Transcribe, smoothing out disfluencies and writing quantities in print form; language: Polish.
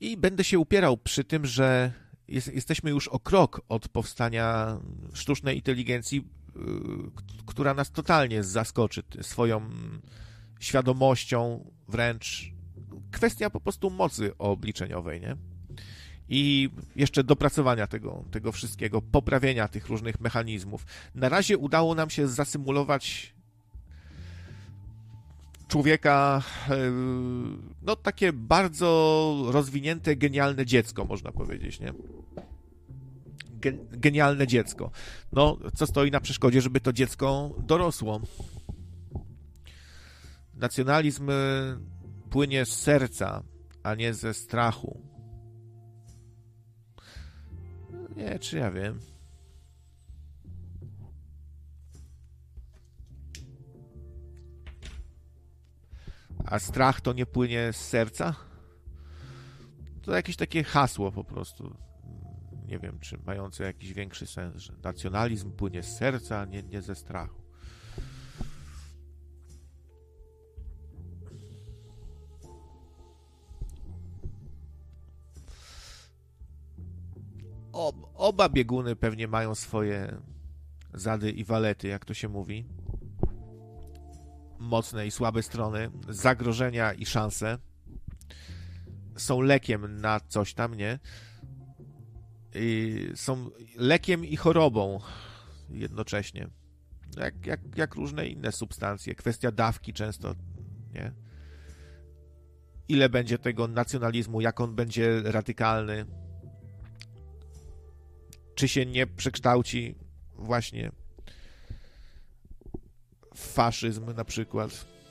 I będę się upierał przy tym, że jesteśmy już o krok od powstania sztucznej inteligencji, która nas totalnie zaskoczy swoją świadomością, wręcz kwestia po prostu mocy obliczeniowej, nie? I jeszcze dopracowania tego wszystkiego, poprawienia tych różnych mechanizmów. Na razie udało nam się zasymulować człowieka, no takie bardzo rozwinięte, genialne dziecko, można powiedzieć, nie? Genialne dziecko. No, co stoi na przeszkodzie, żeby to dziecko dorosło? Nacjonalizm płynie z serca, a nie ze strachu. Nie, czy ja wiem. A strach to nie płynie z serca? To jakieś takie hasło po prostu. Nie wiem, czy mające jakiś większy sens, że nacjonalizm płynie z serca, a nie ze strachu. Oba bieguny pewnie mają swoje zady i walety, jak to się mówi. Mocne i słabe strony, zagrożenia i szanse. Są lekiem na coś tam, nie? I są lekiem i chorobą jednocześnie. Jak różne inne substancje. Kwestia dawki często, nie? Ile będzie tego nacjonalizmu, jak on będzie radykalny, czy się nie przekształci właśnie w faszyzm na przykład.